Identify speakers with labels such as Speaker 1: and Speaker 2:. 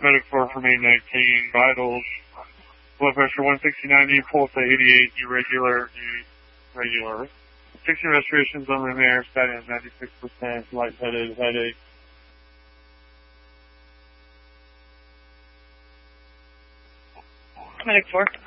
Speaker 1: Medic 4 from 819, vitals, blood pressure 160/90, pulse at 88, irregular. 60 respirations on the air, statin at 96%, lightheaded, headache.
Speaker 2: Medic 4.